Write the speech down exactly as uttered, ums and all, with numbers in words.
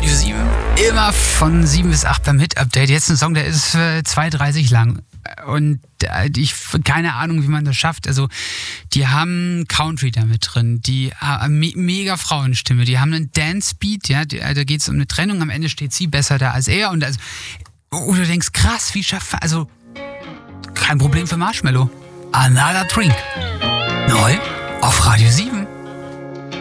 Radio sieben. Immer von sieben bis acht beim Hit-Update. Jetzt ein Song, der ist äh, zwei dreißig lang. Und äh, ich keine Ahnung, wie man das schafft. Also, die haben Country da mit drin. Die äh, me- mega Frauenstimme. Die haben einen Dance-Beat. Ja, die, äh, da geht es um eine Trennung. Am Ende steht sie besser da als er. Und also, oh, du denkst, krass, wie schafft man. Also, kein Problem für Marshmello. Another Drink. Neu auf Radio sieben.